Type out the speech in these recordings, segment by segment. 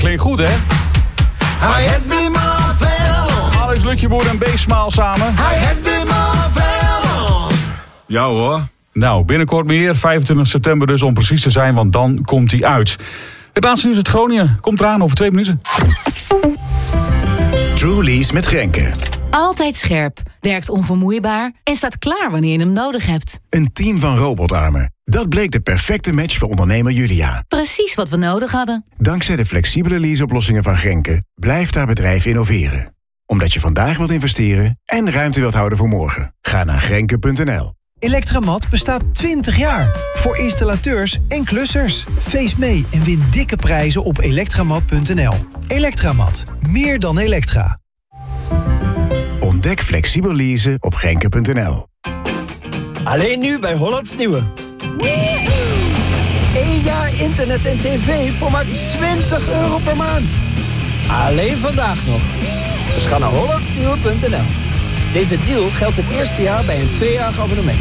Klinkt goed, hè? Hij het weer maar veel. Alex Lutjeboer en B-Smaal samen. Hij het weer maar veel. Ja hoor. Nou, binnenkort meer. 25 september dus om precies te zijn, want dan komt hij uit. Het laatste nieuws uit Groningen. Komt eraan over 2 minuten. Truly's met Grenke. Altijd scherp, werkt onvermoeibaar en staat klaar wanneer je hem nodig hebt. Een team van robotarmen. Dat bleek de perfecte match voor ondernemer Julia. Precies wat we nodig hadden. Dankzij de flexibele leaseoplossingen van Grenke blijft haar bedrijf innoveren. Omdat je vandaag wilt investeren en ruimte wilt houden voor morgen. Ga naar grenke.nl. Electramat bestaat 20 jaar. Voor installateurs en klussers. Feest mee en win dikke prijzen op elektramat.nl. Electramat. Meer dan elektra. Ontdek flexibel leasen op grenke.nl. Alleen nu bij Hollands Nieuwe. 1 jaar internet en tv voor maar €20 per maand. Alleen vandaag nog. Dus ga naar hollandsnieuwe.nl. Deze deal geldt het eerste jaar bij een 2-jarig abonnement.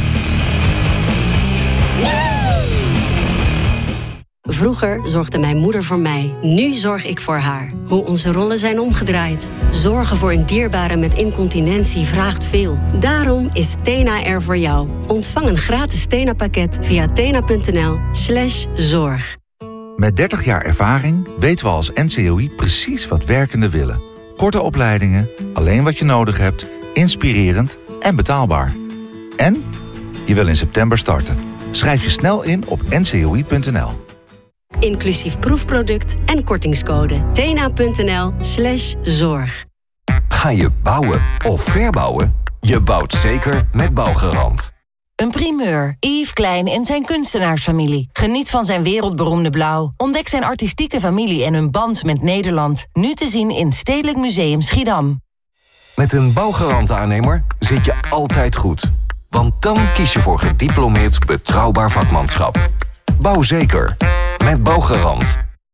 Vroeger zorgde mijn moeder voor mij. Nu zorg ik voor haar. Hoe onze rollen zijn omgedraaid. Zorgen voor een dierbare met incontinentie vraagt veel. Daarom is Tena er voor jou. Ontvang een gratis Tena-pakket via tena.nl/zorg. Met 30 jaar ervaring weten we als NCOI precies wat werkenden willen. Korte opleidingen, alleen wat je nodig hebt, inspirerend en betaalbaar. En je wil in september starten. Schrijf je snel in op ncoi.nl. Inclusief proefproduct en kortingscode. tena.nl/zorg. Ga je bouwen of verbouwen? Je bouwt zeker met Bouwgarant. Een primeur. Yves Klein en zijn kunstenaarsfamilie. Geniet van zijn wereldberoemde blauw. Ontdek zijn artistieke familie en hun band met Nederland. Nu te zien in Stedelijk Museum Schiedam. Met een Bouwgarant-aannemer zit je altijd goed. Want dan kies je voor gediplomeerd betrouwbaar vakmanschap. Bouw zeker. Met Bouwgarant.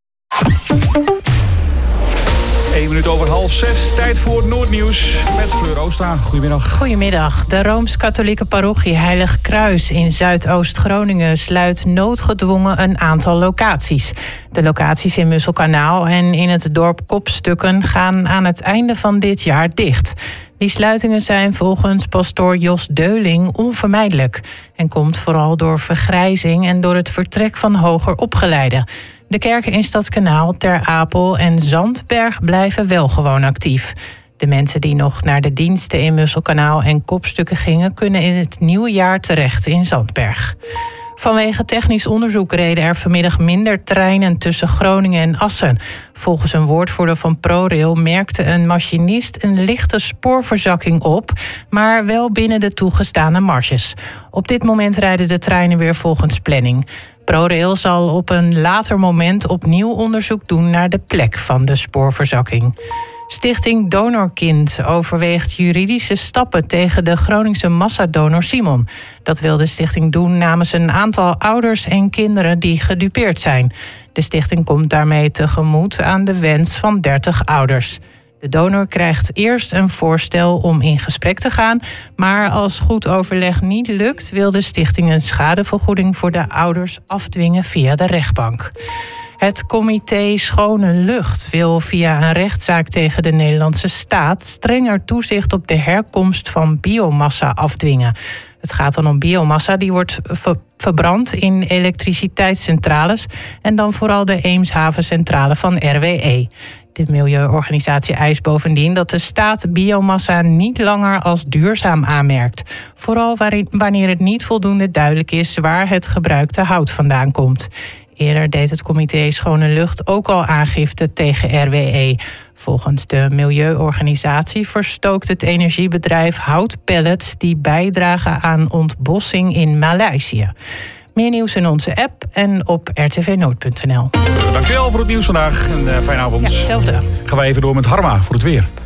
1 minuut over 5:30. Tijd voor het Noordnieuws met Fleur Oosta. Goedemiddag. Goedemiddag. De Rooms-Katholieke parochie Heilig Kruis in Zuidoost-Groningen sluit noodgedwongen een aantal locaties. De locaties in Musselkanaal en in het dorp Kopstukken gaan aan het einde van dit jaar dicht. Die sluitingen zijn volgens pastoor Jos Deuling onvermijdelijk en komt vooral door vergrijzing en door het vertrek van hoger opgeleiden. De kerken in Stadskanaal, Ter Apel en Zandberg blijven wel gewoon actief. De mensen die nog naar de diensten in Musselkanaal en Kopstukken gingen, kunnen in het nieuwe jaar terecht in Zandberg. Vanwege technisch onderzoek reden er vanmiddag minder treinen tussen Groningen en Assen. Volgens een woordvoerder van ProRail merkte een machinist een lichte spoorverzakking op, maar wel binnen de toegestane marges. Op dit moment rijden de treinen weer volgens planning. ProRail zal op een later moment opnieuw onderzoek doen naar de plek van de spoorverzakking. Stichting Donorkind overweegt juridische stappen tegen de Groningse massadonor Simon. Dat wil de stichting doen namens een aantal ouders en kinderen die gedupeerd zijn. De stichting komt daarmee tegemoet aan de wens van 30 ouders. De donor krijgt eerst een voorstel om in gesprek te gaan, maar als goed overleg niet lukt, wil de stichting een schadevergoeding voor de ouders afdwingen via de rechtbank. Het comité Schone Lucht wil via een rechtszaak tegen de Nederlandse staat strenger toezicht op de herkomst van biomassa afdwingen. Het gaat dan om biomassa die wordt verbrand in elektriciteitscentrales en dan vooral de Eemshavencentrale van RWE. De milieuorganisatie eist bovendien dat de staat biomassa niet langer als duurzaam aanmerkt. Vooral wanneer het niet voldoende duidelijk is waar het gebruikte hout vandaan komt. Eerder deed het comité Schone Lucht ook al aangifte tegen RWE. Volgens de milieuorganisatie verstookt het energiebedrijf houtpellets die bijdragen aan ontbossing in Maleisië. Meer nieuws in onze app en op rtvnoord.nl. Dankjewel voor het nieuws vandaag. Een fijne avond. Ja, hetzelfde. Gaan wij even door met Harma voor het weer.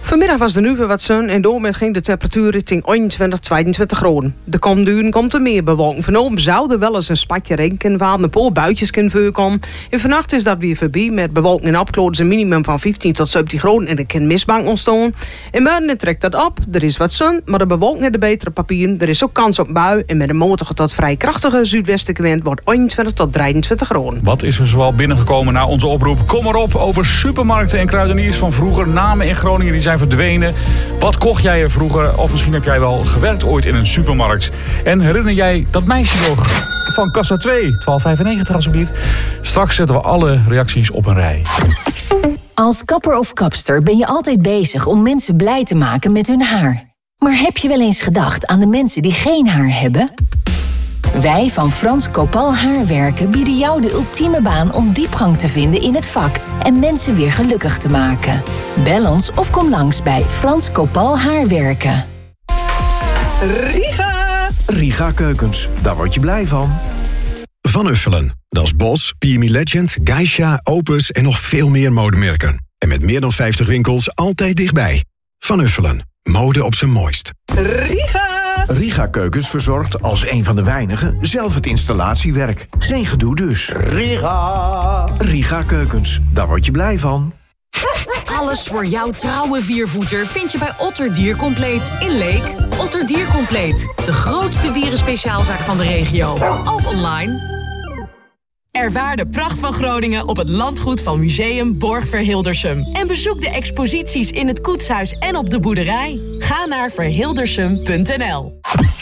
Vanmiddag was er nu weer wat zon en doormiddag ging de temperatuur richting 21, 22 graden. De komende uren komt er meer bewolking. Vanavond zou er wel eens een spatje regen vallen, een paar buitjes kunnen voorkomen. En vannacht is dat weer voorbij met bewolking en opklaringen, een minimum van 15 tot 17 graden en er kan mistbank ontstaan. En morgen trekt dat op, er is wat zon, maar de bewolking en de betere papieren. Er is ook kans op een bui en met een matige tot vrij krachtige zuidwestelijke wind wordt 21 tot 23 graden. Wat is er zoal binnengekomen na onze oproep? Kom maar op over supermarkten en kruideniers van vroeger. Namen in Groningen die zijn verdwenen. Wat kocht jij er vroeger? Of misschien heb jij wel gewerkt ooit in een supermarkt. En herinner jij dat meisje nog van Kassa 2? 12,95 alsjeblieft. Straks zetten we alle reacties op een rij. Als kapper of kapster ben je altijd bezig om mensen blij te maken met hun haar. Maar heb je wel eens gedacht aan de mensen die geen haar hebben? Wij van Frans Copal Haarwerken bieden jou de ultieme baan om diepgang te vinden in het vak en mensen weer gelukkig te maken. Bel ons of kom langs bij Frans Copal Haarwerken. Riga Keukens, daar word je blij van. Van Uffelen, dat is Bos, PME Legend, Geisha, Opus en nog veel meer modemerken. En met meer dan 50 winkels altijd dichtbij. Van Uffelen, mode op zijn mooist. Riga Keukens verzorgt als een van de weinigen zelf het installatiewerk. Geen gedoe dus. Riga Keukens, daar word je blij van. Alles voor jouw trouwe viervoeter vind je bij Otter Diercompleet in Leek. Otter Diercompleet, de grootste dierenspeciaalzaak van de regio. Ook online. Ervaar de pracht van Groningen op het landgoed van Museum Borg-Verhildersum. En bezoek de exposities in het koetshuis en op de boerderij. Ga naar verhildersum.nl.